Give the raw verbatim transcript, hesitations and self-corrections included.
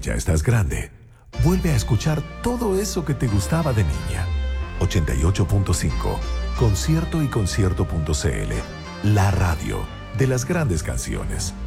ya estás grande, vuelve a escuchar todo eso que te gustaba de niña. ochenta y ocho punto cinco, concierto y concierto punto c l, la radio de las grandes canciones.